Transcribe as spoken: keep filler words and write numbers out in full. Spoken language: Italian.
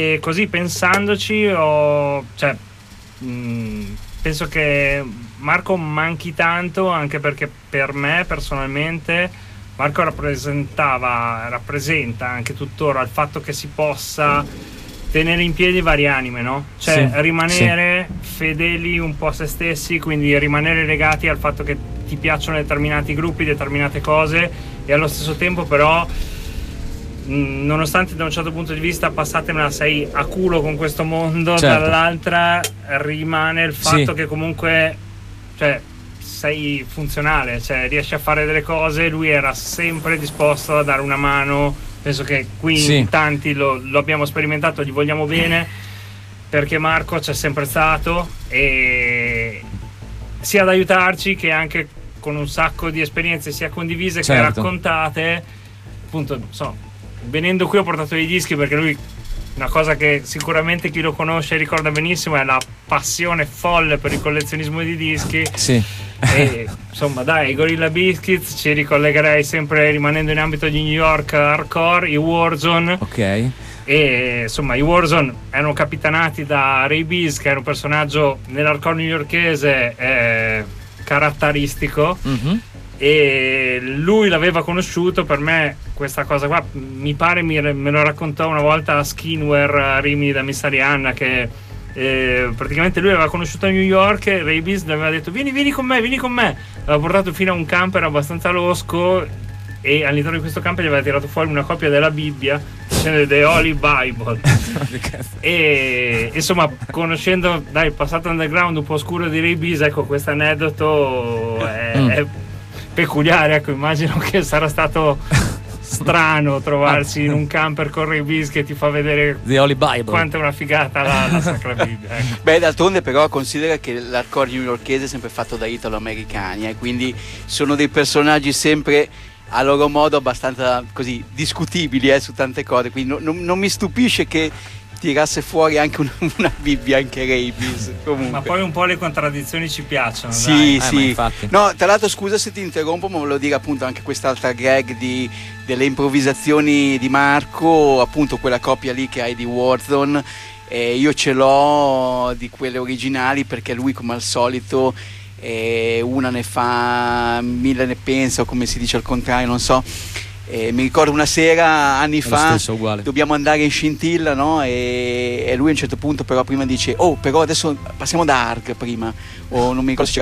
E così pensandoci ho, cioè, mh, penso che Marco manchi tanto, anche perché per me personalmente Marco rappresentava, rappresenta anche tuttora il fatto che si possa tenere in piedi varie anime, no? Cioè Sì, rimanere fedeli un po' a se stessi, quindi rimanere legati al fatto che ti piacciono determinati gruppi, determinate cose, e allo stesso tempo però, nonostante da un certo punto di vista passatemela sei a culo con questo mondo, certo, dall'altra rimane il fatto sì, che comunque, cioè, sei funzionale, cioè riesci a fare delle cose. Lui era sempre disposto a dare una mano, penso che qui sì, in tanti lo, lo abbiamo sperimentato, gli vogliamo bene perché Marco c'è sempre stato, e sia ad aiutarci che anche con un sacco di esperienze sia condivise certo, che raccontate. Appunto, so, venendo qui ho portato i dischi perché lui, una cosa che sicuramente chi lo conosce ricorda benissimo, è la passione folle per il collezionismo di dischi. sì. E insomma, dai, i Gorilla Biscuits ci ricollegherei sempre, rimanendo in ambito di New York hardcore, i Warzone. Ok. E insomma, i Warzone erano capitanati da Ray Biz, che era un personaggio nell'hardcore newyorkese eh, caratteristico. Mm-hmm. E lui l'aveva conosciuto. Per me questa cosa qua mi pare mi, me lo raccontò una volta a Skinware, a Rimini da Miss Arianna, che eh, praticamente lui aveva conosciuto a New York e Ray Biz gli aveva detto vieni vieni con me, vieni con me, l'aveva portato fino a un camper abbastanza losco, e all'interno di questo camper gli aveva tirato fuori una copia della Bibbia, The Holy Bible. E insomma, conoscendo dai il passato underground un po' oscuro di Ray Biz, ecco, questo aneddoto è, mm. è peculiare, ecco. Immagino che sarà stato strano trovarsi in un camper con Ray Biz che ti fa vedere The Holy Bible, quanto è una figata la, la Sacra Bibbia, ecco. Beh, d'altronde però considera che l'hardcore newyorkese è sempre fatto da italo-americani, eh, quindi sono dei personaggi sempre a loro modo abbastanza così discutibili eh, su tante cose, quindi no, non, non mi stupisce che tirasse fuori anche una, una Bibbia anche Ray Biz, comunque. Ma poi un po' le contraddizioni ci piacciono, sì, dai. sì. Eh, ma infatti. No, tra l'altro scusa se ti interrompo, ma volevo dire appunto anche quest'altra gag di, delle improvvisazioni di Marco, appunto quella coppia lì che hai di Warzone, eh, io ce l'ho di quelle originali perché lui come al solito eh, una ne fa mille ne pensa, o come si dice al contrario, non so. Eh, mi ricordo una sera anni È lo fa stesso, uguale. dobbiamo andare in scintilla, no? E, e lui a un certo punto però prima dice oh però adesso passiamo da Arg prima, o non mi ricordo se c'era